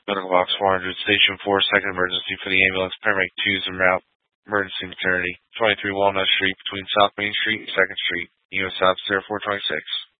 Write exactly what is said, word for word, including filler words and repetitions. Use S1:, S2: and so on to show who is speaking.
S1: Medical Box four hundred, Station four, second emergency for the ambulance, paramedic two is en route, emergency maternity, twenty-three Walnut Street between South Main Street and second Street, U S Officer four twenty-six.